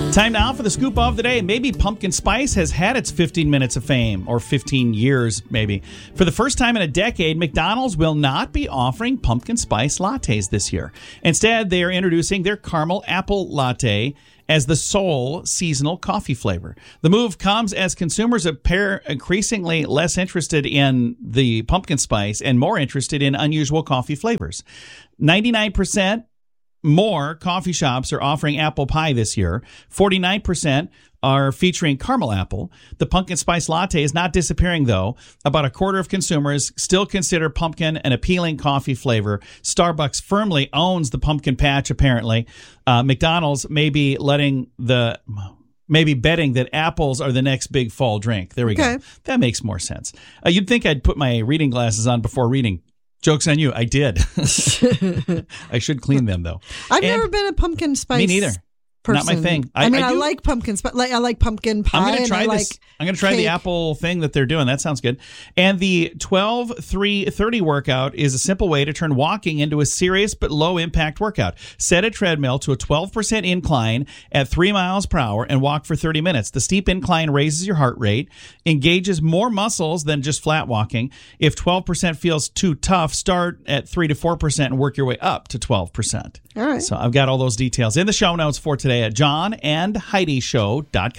Time now for the scoop of the day. Maybe pumpkin spice has had its 15 minutes of fame, or 15 years maybe. For the first time in a decade, McDonald's will not be offering pumpkin spice lattes this year. Instead, they are introducing their caramel apple latte as the sole seasonal coffee flavor. The move comes as consumers appear increasingly less interested in the pumpkin spice and more interested in unusual coffee flavors. 99% more coffee shops are offering apple pie this year. 49% are featuring caramel apple. The pumpkin spice latte is not disappearing, though. About a quarter of consumers still consider pumpkin an appealing coffee flavor. Starbucks firmly owns the pumpkin patch, apparently. McDonald's may be betting that apples are the next big fall drink. There we go. That makes more sense. You'd think I'd put my reading glasses on before reading. Joke's on you. I did. I should clean them, though. I've never been a pumpkin spice Me neither. person. Not my thing. I like pumpkin spice. I like pumpkin pie. I'm going to try this. I'm going to try the apple thing that they're doing. That sounds good. And the 12-3-30 workout is a simple way to turn walking into a serious but low-impact workout. Set a treadmill to a 12% incline at 3 miles per hour and walk for 30 minutes. The steep incline raises your heart rate, engages more muscles than just flat walking. If 12% feels too tough, start at 3 to 4% and work your way up to 12%. All right. So I've got all those details in the show notes for today at johnandheidishow.com.